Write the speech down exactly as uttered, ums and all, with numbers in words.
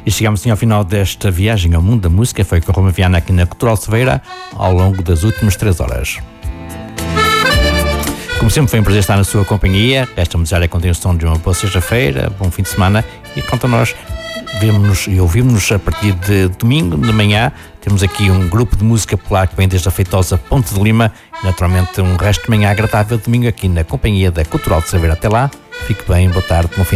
E chegamos assim ao final desta viagem ao mundo da música. Foi com a Roma Viana aqui na Cultural Silveira ao longo das últimas três horas. Como sempre, foi um prazer estar na sua companhia. Resta-me desejar a continuação de uma boa sexta-feira, bom fim de semana, e quanto a nós, vemo-nos e ouvimos-nos a partir de domingo de manhã. Temos aqui um grupo de música popular que vem desde a feitosa Ponte de Lima e naturalmente um resto de manhã agradável domingo aqui na companhia da Cultural de Saber. Até lá, fique bem, boa tarde, bom fim